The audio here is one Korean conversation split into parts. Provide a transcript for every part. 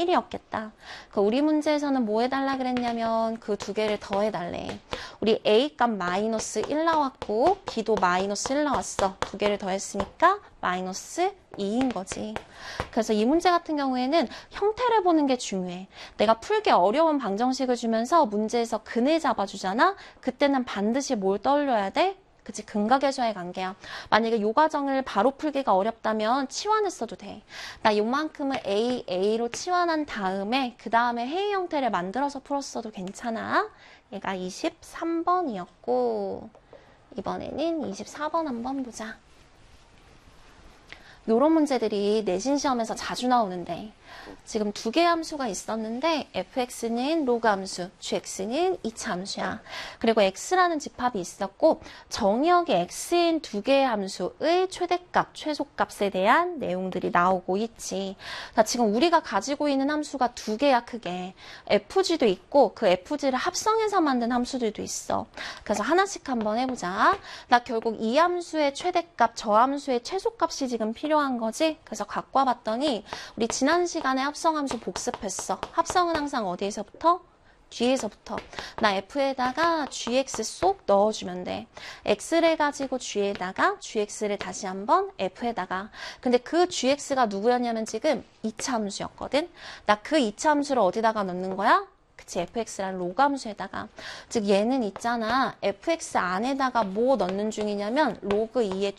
1이었겠다. 우리 문제에서는 뭐 해달라 그랬냐면 그 두 개를 더해달래. 우리 A 값 마이너스 1 나왔고 B도 마이너스 1 나왔어. 두 개를 더했으니까 마이너스 2인 거지. 그래서 이 문제 같은 경우에는 형태를 보는 게 중요해. 내가 풀기 어려운 방정식을 주면서 문제에서 근을 잡아주잖아. 그때는 반드시 뭘 떠올려야 돼? 그치, 근각계수와의 관계야. 만약에 요 과정을 바로 풀기가 어렵다면 치환했어도 돼. 나 요만큼은 A로 치환한 다음에 그 다음에 해의 형태를 만들어서 풀었어도 괜찮아. 얘가 23번이었고 이번에는 24번 한번 보자. 요런 문제들이 내신 시험에서 자주 나오는데 지금 두 개의 함수가 있었는데 fx는 로그 함수, gx는 2차 함수야. 그리고 x라는 집합이 있었고 정의역의 x인 두 개의 함수의 최대값, 최소값에 대한 내용들이 나오고 있지. 자, 지금 우리가 가지고 있는 함수가 두 개야, 크게. fg도 있고 그 fg를 합성해서 만든 함수들도 있어. 그래서 하나씩 한번 해보자. 나 결국 이 함수의 최대값, 저 함수의 최소값이 지금 필요한 거지. 그래서 갖고 와봤더니 우리 지난 시간에 합성함수 복습했어. 합성은 항상 어디에서부터? G에서부터. 나 F에다가 GX 쏙 넣어주면 돼. X를 가지고 G에다가 GX를 다시 한번 F에다가. 근데 그 GX가 누구였냐면 지금 2차 함수였거든. 나 그 2차 함수를 어디다가 넣는 거야? 그치, fx라는 로그 함수에다가. 즉 얘는 있잖아. fx 안에다가 뭐 넣는 중이냐면 로그 2의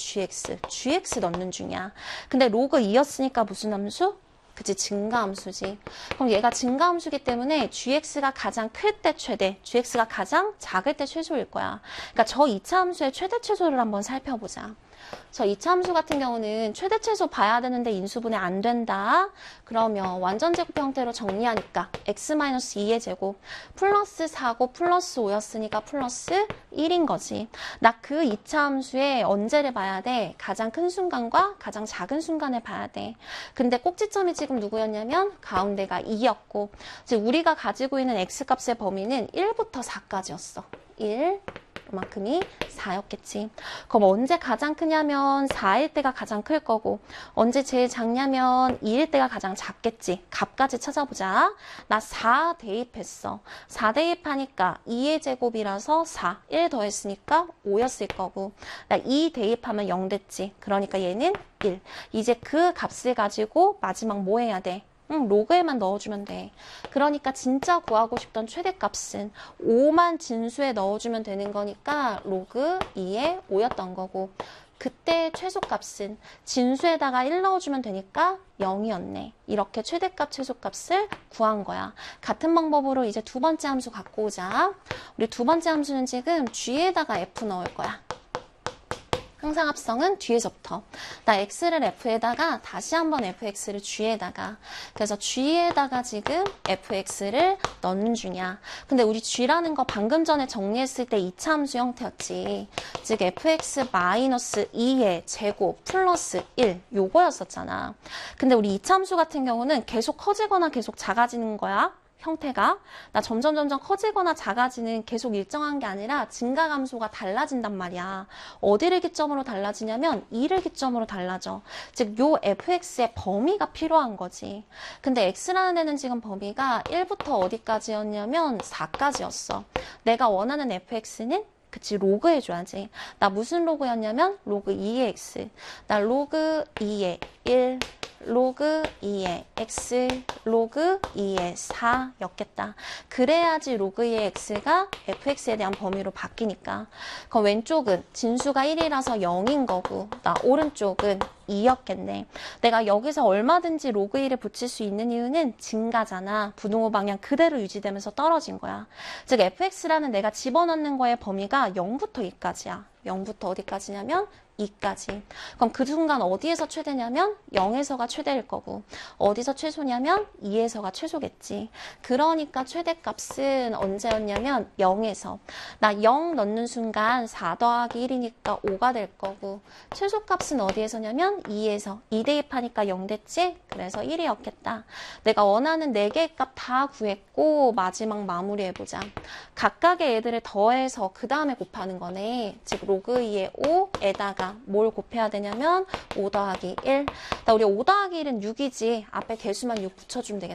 gx 넣는 중이야. 근데 로그 2였으니까 무슨 함수? 그치, 증가함수지. 그럼 얘가 증가함수기 때문에 gx가 가장 클 때 최대, gx가 가장 작을 때 최소일 거야. 그러니까 저 2차 함수의 최대 최소를 한번 살펴보자. 저 2차 함수 같은 경우는 최대 최소 봐야 되는데 인수분해 안 된다. 그러면 완전 제곱 형태로 정리하니까 x-2의 제곱 플러스 4고 플러스 5였으니까 플러스 1인 거지. 나 그 2차 함수의 언제를 봐야 돼? 가장 큰 순간과 가장 작은 순간을 봐야 돼. 근데 꼭지점이 지금 누구였냐면 가운데가 2였고 즉 우리가 가지고 있는 x값의 범위는 1부터 4까지였어. 1, 그만큼이 4였겠지. 그럼 언제 가장 크냐면 4일 때가 가장 클 거고 언제 제일 작냐면 2일 때가 가장 작겠지. 값까지 찾아보자. 나 4 대입했어. 4 대입하니까 2의 제곱이라서 4. 1 더했으니까 5였을 거고 나 2 대입하면 0 됐지. 그러니까 얘는 1. 이제 그 값을 가지고 마지막 뭐 해야 돼? 로그에만 넣어주면 돼. 그러니까 진짜 구하고 싶던 최대값은 5만 진수에 넣어주면 되는 거니까 로그 2의 5였던 거고 그때 최소값은 진수에다가 1 넣어주면 되니까 0이었네. 이렇게 최대값, 최소값을 구한 거야. 같은 방법으로 이제 두 번째 함수 갖고 오자. 우리 두 번째 함수는 지금 G에다가 F 넣을 거야. 항상 합성은 뒤에서부터. 나 x를 f에다가 다시 한번 fx를 g에다가. 그래서 g에다가 지금 fx를 넣는 중이야. 근데 우리 g라는 거 방금 전에 정리했을 때 2차 함수 형태였지. 즉 fx-2의 제곱 플러스 1 요거였었잖아. 근데 우리 2차 함수 같은 경우는 계속 커지거나 계속 작아지는 거야. 형태가 나 점점 커지거나 작아지는 계속 일정한 게 아니라 증가감소가 달라진단 말이야. 어디를 기점으로 달라지냐면 2를 기점으로 달라져. 즉 요 fx의 범위가 필요한 거지. 근데 x라는 애는 지금 범위가 1부터 어디까지였냐면 4까지였어. 내가 원하는 fx는 그치, 로그 해줘야지. 나 무슨 로그였냐면 로그 2의 x. 나 로그 2의 1, 로그 2의 x, 로그 2의 4였겠다. 그래야지 로그 2의 x가 fx에 대한 범위로 바뀌니까. 그럼 왼쪽은 진수가 1이라서 0인 거고 나 오른쪽은 2였겠네. 내가 여기서 얼마든지 로그 1을 붙일 수 있는 이유는 증가잖아. 부등호 방향 그대로 유지되면서 떨어진 거야. 즉 fx라는 내가 집어넣는 거의 범위가 0부터 2까지야. 0부터 어디까지냐면 2까지. 그럼 그 순간 어디에서 최대냐면 0에서가 최대일 거고 어디서 최소냐면 2에서가 최소겠지. 그러니까 최대값은 언제였냐면 0에서. 나 0 넣는 순간 4 더하기 1이니까 5가 될 거고 최소값은 어디에서냐면 2에서. 2 대입하니까 0 됐지? 그래서 1이었겠다. 내가 원하는 4개의 값 다 구했고 마지막 마무리해보자. 각각의 애들을 더해서 그 다음에 곱하는 거네. 즉 로그 2의 5에다가 뭘 곱해야 되냐면 5 더하기 1. 우리 5 더하기 1은 6이지. 앞에 개수만 6 붙여주면 되겠다.